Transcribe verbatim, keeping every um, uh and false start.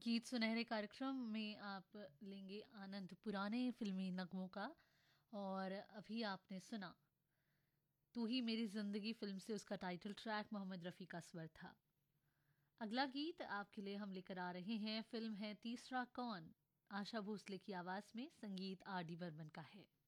गीत सुनहरे कार्यक्रम में आप लेंगे आनंद पुराने फिल्मी नगमों का। और अभी आपने सुना तू ही मेरी जिंदगी फिल्म से उसका टाइटल ट्रैक मोहम्मद रफ़ी का स्वर था। अगला गीत आपके लिए हम लेकर आ रहे हैं, फिल्म है तीसरा कौन। आशा भोसले की आवाज़ में, संगीत आर डी बर्मन का है।